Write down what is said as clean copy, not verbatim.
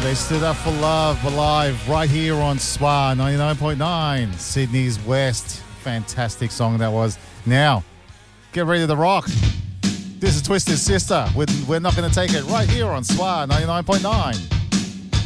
They stood up for love alive right here on SWA 99.9, Sydney's West. Fantastic song that was. Now, get ready to rock. This is Twisted Sister with We're Not Gonna Take It right here on SWA 99.9.